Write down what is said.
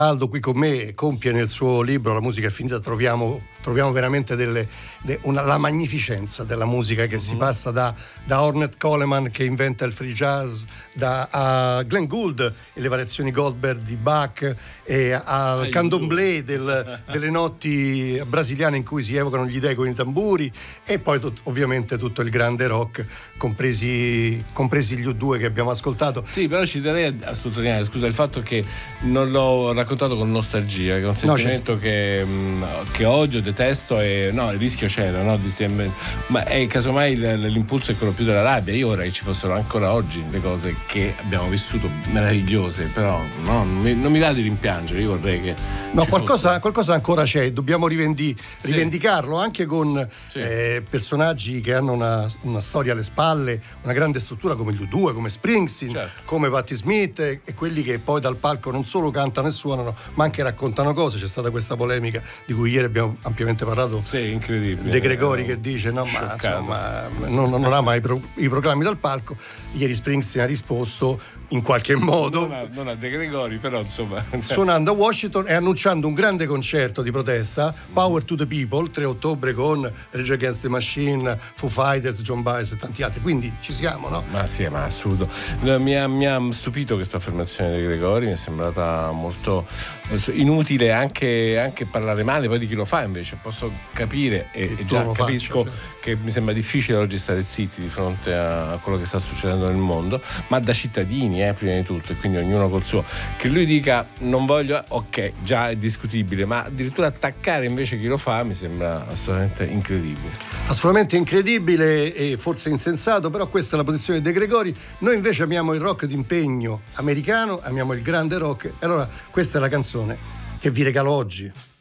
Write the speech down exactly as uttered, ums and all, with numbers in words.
Aldo qui con me compie nel suo libro La musica è finita, troviamo, troviamo veramente delle, de, una, la magnificenza della musica che mm-hmm. si passa da, da Ornette Coleman che inventa il free jazz, da a Glenn Gould e le variazioni Goldberg di Bach, e al candomblé del, delle notti brasiliane in cui si evocano gli dei con i tamburi, e poi tut, ovviamente tutto il grande rock, compresi, compresi gli U due che abbiamo ascoltato. Sì, però ci darei a sottolineare, scusa, il fatto che non l'ho raccontato con nostalgia, che è un sentimento no, che, che odio, detesto, e no, il rischio c'era, no? Di sempre, ma è casomai l'impulso è quello più della rabbia. Io vorrei che ci fossero ancora oggi le cose che abbiamo vissuto meravigliose, però no, non mi, non mi dà di rimpiangere. Io vorrei che no, qualcosa, qualcosa ancora c'è, dobbiamo rivendi, sì. rivendicarlo anche con sì. eh, personaggi che hanno una, una storia alle spalle, una grande struttura come gli U due, come Springsteen, certo. come Patti Smith, e, e quelli che poi dal palco non solo cantano e suonano ma anche raccontano cose. C'è stata questa polemica di cui ieri abbiamo ampiamente parlato, sì, incredibile. De Gregori che dice no, ma, insomma, non, non ama i, pro, i proclami dal palco. Ieri Springsteen ha risposto in qualche modo, non a, non a De Gregori, però insomma, suonando a Washington e annunciando un grande concerto di protesta, Power to the People, tre ottobre, con Rage Against the Machine, Foo Fighters, John Baez e tanti altri. Quindi ci siamo, no? Ma sì, ma assurdo. Mi ha, mi ha stupito questa affermazione di De Gregori, mi è sembrata molto inutile anche, anche parlare male poi di chi lo fa. Invece posso capire e, e già capisco faccio, cioè. che mi sembra difficile oggi stare zitti di fronte a quello che sta succedendo nel mondo, ma da cittadini eh, prima di tutto, e quindi ognuno col suo. Che lui dica non voglio, ok, già è discutibile, ma addirittura attaccare invece chi lo fa mi sembra assolutamente incredibile. Assolutamente incredibile e forse insensato, però questa è la posizione di De Gregori. Noi invece amiamo il rock d'impegno americano, amiamo il grande rock, e allora questa è la canzone che vi regalo oggi.